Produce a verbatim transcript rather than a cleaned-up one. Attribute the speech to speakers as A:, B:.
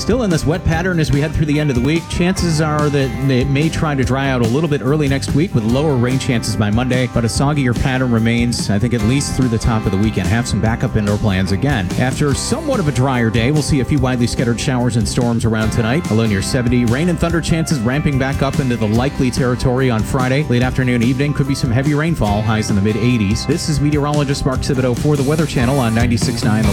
A: Still in this wet pattern as we head through the end of the week. Chances are that it may try to dry out a little bit early next week with lower rain chances by Monday, but a soggier pattern remains, I think, at least through the top of the weekend. Have some backup indoor plans again. After somewhat of a drier day, we'll see a few widely scattered showers and storms around tonight. A low near seventy. Rain and thunder chances ramping back up into the likely territory on Friday. Late afternoon, evening, could be some heavy rainfall. Highs in the mid eighties. This is meteorologist Mark Thibodeau for the Weather Channel on ninety-six point nine.